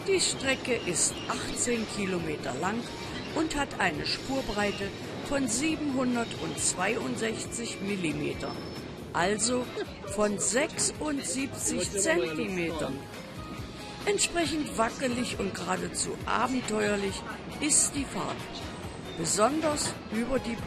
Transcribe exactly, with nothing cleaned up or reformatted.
Die Strecke ist achtzehn Kilometer lang und hat eine Spurbreite von siebenhundertzweiundsechzig Millimetern, also von sechsundsiebzig Zentimetern. Entsprechend wackelig und geradezu abenteuerlich ist die Fahrt, besonders über die